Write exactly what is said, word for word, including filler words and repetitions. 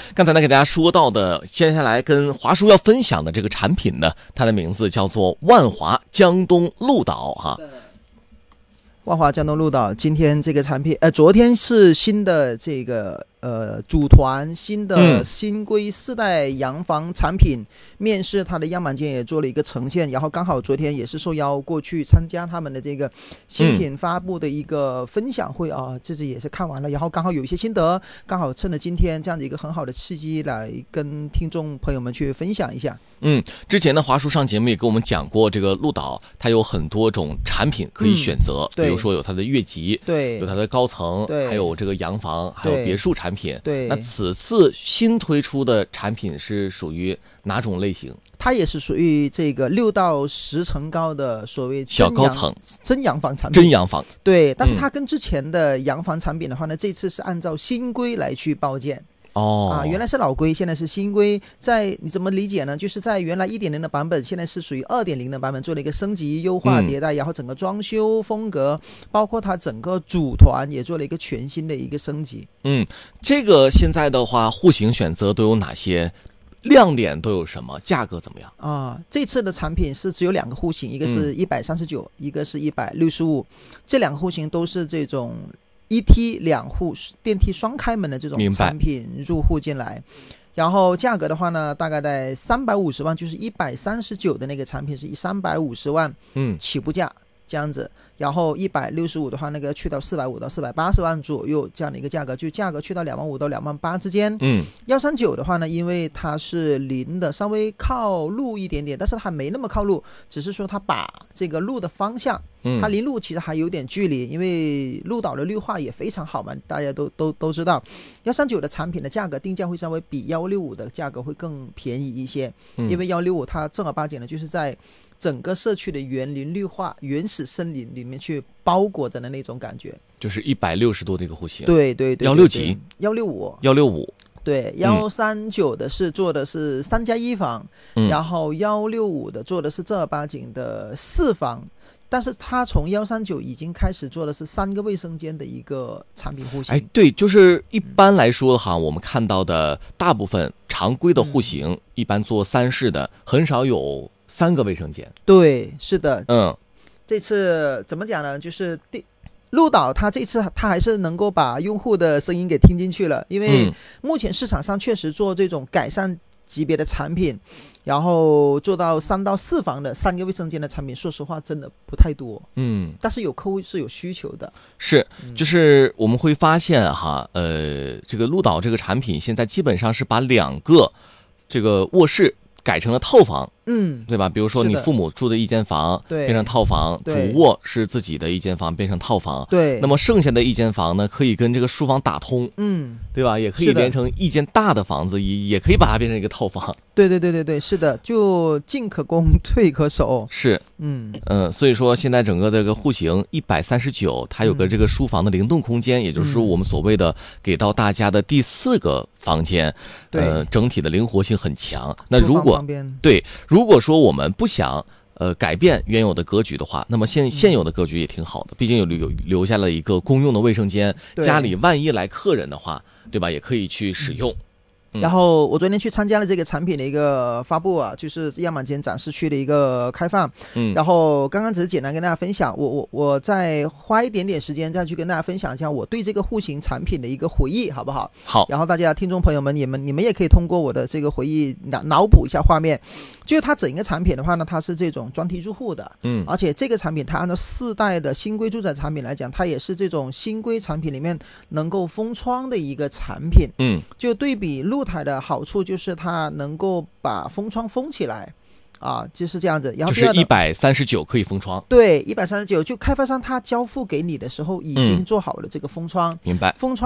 刚才呢给大家说到的，接下来跟华叔要分享的这个产品呢，它的名字叫做万华江东鹿岛哈。 万华江东鹿岛，今天这个产品，呃，昨天是新的这个呃组团新的新规四代洋房产品、嗯、面试，它的样板间也做了一个呈现，然后刚好昨天也是受邀过去参加他们的这个新品发布的一个分享会啊，这次也是看完了，然后刚好有一些心得，刚好趁着今天这样的一个很好的契机来跟听众朋友们去分享一下。 嗯，之前呢，华叔上节目也跟我们讲过，这个鹿岛它有很多种产品可以选择，嗯、比如说有它的越级， 对， 有它的高层， 对， 还有这个洋房，还有别墅产品。 对， 那此次新推出的产品是属于哪种类型？ 它也是属于这个六到十层高的所谓小高层真洋房产品。 真洋房， 对，但是它跟之前的洋房产品的话呢，嗯、这次是按照新规来去报建。 哦， 啊，原来是老规，现在是新规，在你怎么理解呢？就是在原来 一点零 的版本，现在是属于 二点零 的版本做了一个升级、优化、迭代，嗯、然后整个装修风格，包括它整个组团也做了一个全新的一个升级。 嗯，这个现在的话，户型选择都有哪些？亮点都有什么？价格怎么样？ 啊，这次的产品是只有两个户型，一个是一百三十九，一个是一百六十五，这两个户型都是这种一梯两户电梯双开门的这种产品入户进来，然后价格的话呢，大概在三百五十万，就是一百三十九的那个产品是以三百五十万起步价、嗯、这样子，然后一百六十五的话，那个去到四百五到四百八十万左右这样的一个价格，就价格去到两万五到两万八之间。嗯，一三九的话呢，因为它是临的稍微靠路一点点，但是它没那么靠路，只是说它把这个路的方向。嗯，它离路其实还有点距离，因为鹿岛的绿化也非常好嘛，大家都都都知道。一三九的产品的价格定价会稍微比一六五的价格会更便宜一些，嗯、因为一六五它正儿八经的就是在整个社区的园林绿化、原始森林里面去包裹着的那种感觉， 就是一百六十多的一个户型。 对对对， 幺六几？ 幺六五。 幺六五。 对，幺三九的是做的是三加一房，嗯、然后幺六五的做的是正儿八经的四房。但是它从一三九已经开始做的是三个卫生间的一个产品户型。 哎，对，就是一般来说哈，我们看到的大部分常规的户型，嗯、一般做三室的，很少有三个卫生间。 对，是的， 嗯， 这次怎么讲呢？就是第鹿岛它这次它还是能够把用户的声音给听进去了，因为目前市场上确实做这种改善级别的产品，然后做到三到四房的三个卫生间的产品，说实话真的不太多。嗯，但是有客户是有需求的。 是，就是我们会发现哈，呃，这个鹿岛这个产品现在基本上是把两个这个卧室改成了套房。嗯，对吧？比如说你父母住的一间房变成套房，主卧是自己的一间房变成套房。 对， 那么剩下的一间房呢，可以跟这个书房打通。嗯，对吧？也可以连成一间大的房子，也也可以把它变成一个套房。 对对对对对，是的，就进可攻，退可守。 是，嗯嗯、呃，所以说现在整个这个户型一百三十九，它有个这个书房的灵动空间，嗯、也就是说我们所谓的给到大家的第四个房间，呃，整体的灵活性很强。那如果对如果说我们不想呃改变原有的格局的话，那么现现有的格局也挺好的，毕竟有留留下了一个公用的卫生间，家里万一来客人的话，对吧？也可以去使用。 嗯、然后我昨天去参加了这个产品的一个发布啊，就是样板间展示区的一个开放。嗯，然后刚刚只是简单跟大家分享，我我我再花一点点时间再去跟大家分享一下我对这个户型产品的一个回忆，好不好？ 好。 然后大家听众朋友们，你们你们也可以通过我的这个回忆脑脑补一下画面。就是它整个产品的话呢，它是这种专梯入户的，嗯，而且这个产品它按照四代的新规住宅产品来讲，它也是这种新规产品里面能够封窗的一个产品，嗯，就对比鹿台的好处就是它能够把封窗封起来，啊，就是这样子。然后就是一百三十九可以封窗， 对，一百三十九就开发商他交付给你的时候已经做好了这个封窗， 嗯、明白， 封窗。